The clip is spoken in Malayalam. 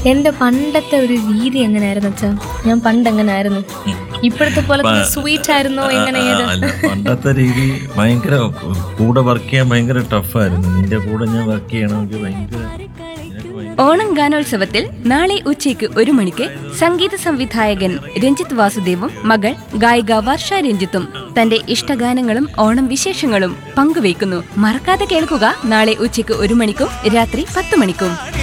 എന്റെ പണ്ടത്തെ ഒരു രീതി എങ്ങനെയായിരുന്നു വെച്ചാ, ഞാൻ പണ്ട് എങ്ങനെയായിരുന്നു, ഇപ്പോഴത്തെ പോലെ സ്വീറ്റ് ആയിരുന്നോ, എങ്ങനെയായിരുന്നു? അല്ല, പണ്ടത്തെ രീതി ഭയങ്കര കൂടെ വർക്ക് ചെയ്യാൻ ഭയങ്കര ടഫായിരുന്നു. നിന്റെ കൂടെ ഞാൻ വർക്ക് ചെയ്യണമെങ്കിൽ ഭയങ്കര. ഓണം ഗാനോത്സവത്തിൽ നാളെ ഉച്ചയ്ക്ക് 1 മണിക്ക് സംഗീത സംവിധായകൻ രഞ്ജിത്ത് വാസുദേവും മകൾ ഗായിക വർഷ രഞ്ജിത്തും തന്റെ ഇഷ്ടഗാനങ്ങളും ഓണം വിശേഷങ്ങളും പങ്കുവയ്ക്കുന്നു. മറക്കാതെ കേൾക്കുക, നാളെ ഉച്ചയ്ക്ക് 1 മണിക്കും രാത്രി 10 മണിക്കും.